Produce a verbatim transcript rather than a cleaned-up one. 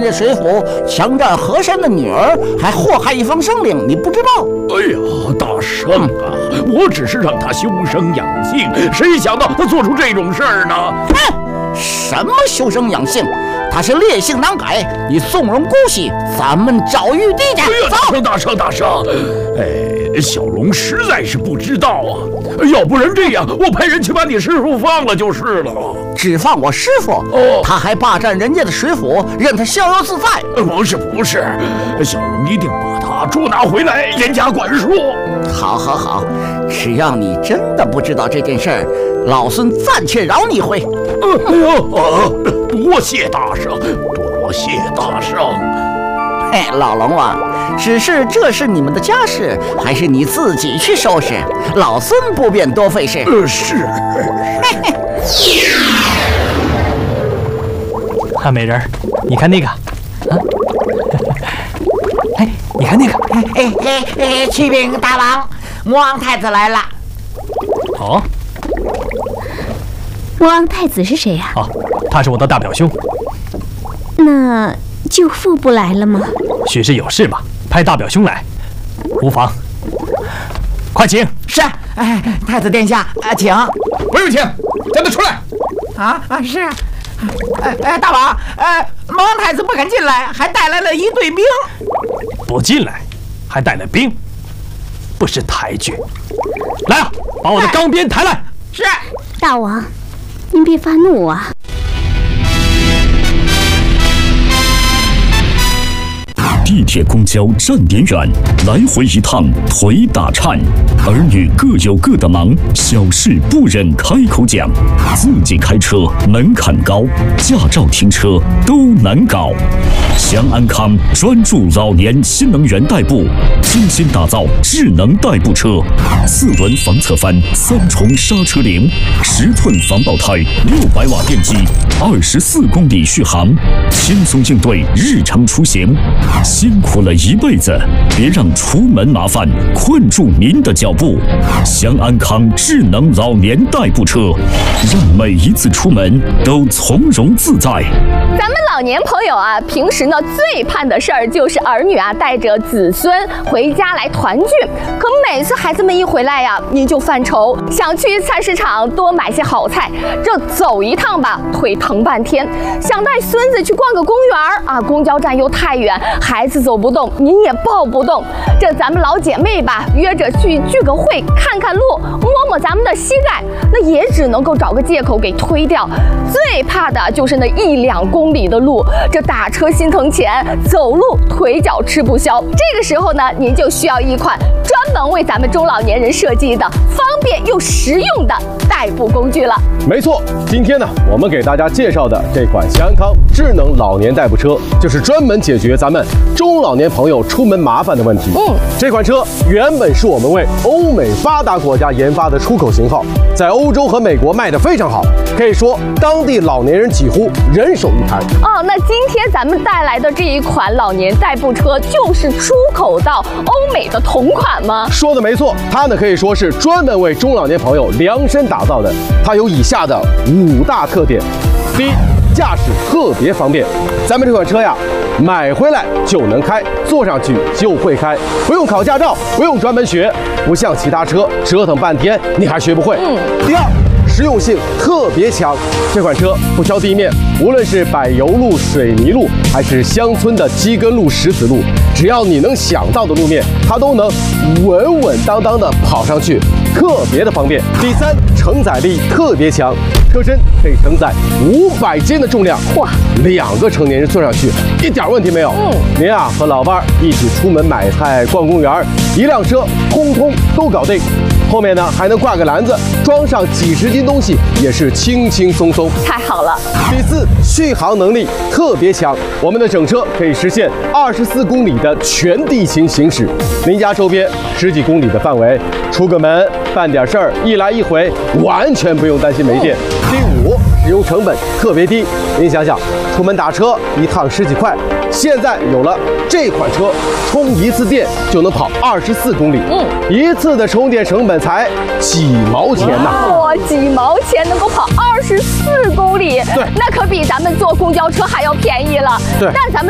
家水府，强占和珅的女儿，还祸害一方生灵，你不知道？ 哎呀，大圣啊，我只是让他修身养性，谁想到他做出这种事儿呢？ 哼，什么修身养性？他是烈性难改，你纵容姑息，咱们找玉帝去。 哎呀，大圣大圣大圣，哎，小龙实在是不知道啊，要不然这样，我派人去把你师傅放了就是了。 只放我师傅？哦，他还霸占人家的水府，任他逍遥自在。 不是不是，小龙一定把他捉拿回来，严加管束。 好，好，好，只要你真的不知道这件事儿，老孙暂且饶你一回。 哎呦，啊，多谢大圣，多谢大圣。 嘿，老龙啊，只是这是你们的家事，还是你自己去收拾？老孙不便多费事。 呃，是。 啊，美人，你看那个，啊，哎，你看那个， 哎哎哎哎，启禀大王，魔王太子来了。 哦， 魔王太子是谁呀？ 哦，他是我的大表兄。 那舅父不来了吗？ 许是有事吧，派大表兄来，无妨。快请。 是，哎，太子殿下，啊，请。 不用请，叫他出来。 啊啊，是。哎哎，大王，哎，魔王太子不肯进来，还带来了一队兵。 不进来，还带了兵，不识抬举。来啊，把我的钢鞭抬来。 是。 大王，您别发怒啊。 地铁、公交站点远，来回一趟腿打颤。儿女各有各的忙，小事不忍开口讲。自己开车门槛高，驾照停车都难搞。祥安康专注老年新能源代步，精心打造智能代步车，四轮防侧翻，三重刹车铃，十寸防爆胎，六百瓦电机，二十四公里续航，轻松应对日常出行。辛苦了一辈子，别让出门麻烦困住您的脚步。祥安康智能老年代步车，让每一次出门都从容自在。 咱们老年朋友啊，平时呢最盼的事儿就是儿女啊带着子孙回家来团聚。可每次孩子们一回来呀，您就犯愁，想去菜市场多买些好菜，这走一趟吧，腿疼半天；想带孙子去逛个公园啊，公交站又太远，孩子走不动，您也抱不动。这咱们老姐妹吧，约着去聚个会，看看路，摸摸咱们的膝盖，那也只能够找个借口给推掉。最怕的就是那一两公里的路，这打车心疼钱，走路腿脚吃不消。这个时候呢，您就需要一款专门为咱们中老年人设计的方便又实用的代步工具了。 没错，今天呢，我们给大家介绍的这款祥安康智能老年代步车，就是专门解决咱们中老年朋友出门麻烦的问题。嗯，这款车原本是我们为欧美发达国家研发的出口型号，在欧洲和美国卖得非常好，可以说当地老年人几乎人手一台。 哦，那今天咱们带来的这一款老年代步车，就是出口到欧美的同款吗？ 说的没错，它呢可以说是专门为中老年朋友量身打造的。它有以下的五大特点：第一，驾驶特别方便。咱们这款车呀，买回来就能开，坐上去就会开，不用考驾照，不用专门学，不像其他车折腾半天你还学不会。嗯。第二，实用性特别强，这款车不挑地面，无论是柏油路、水泥路，还是乡村的基根路、石子路，只要你能想到的路面，它都能稳稳当当的跑上去，特别的方便。第三，承载力特别强，车身可以承载五百斤的重量，哇，两个成年人坐上去一点问题没有。嗯，您啊和老伴儿一起出门买菜、逛公园，一辆车通通都搞定。后面呢还能挂个篮子，装上几十斤东西也是轻轻松松。 太好了。 第四，续航能力特别强，我们的整车可以实现二十四公里的全地形行驶，您家周边十几公里的范围，出个门办点事儿，一来一回完全不用担心没电。第五，使用成本特别低，您想想，出门打车一趟十几块，现在有了这款车，充一次电就能跑二十四公里，嗯，一次的充电成本才几毛钱呐！ 哇，几毛钱能够跑二十四公里，对，那可比咱们坐公交车还要便宜了。 对， 那咱们。